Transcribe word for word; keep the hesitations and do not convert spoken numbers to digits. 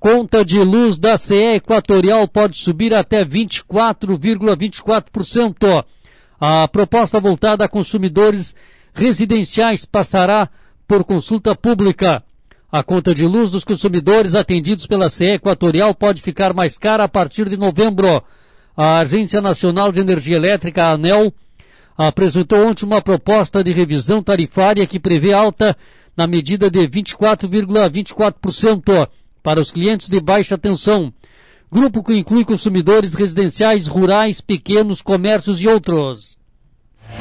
conta de luz da C E Equatorial pode subir até vinte e quatro vírgula vinte e quatro por cento. A proposta voltada a consumidores residenciais passará por consulta pública. A conta de luz dos consumidores atendidos pela C E Equatorial pode ficar mais cara a partir de novembro. A Agência Nacional de Energia Elétrica, a ANEEL, apresentou ontem uma proposta de revisão tarifária que prevê alta na medida de vinte e quatro vírgula vinte e quatro por cento para os clientes de baixa tensão, grupo que inclui consumidores residenciais, rurais, pequenos comércios e outros.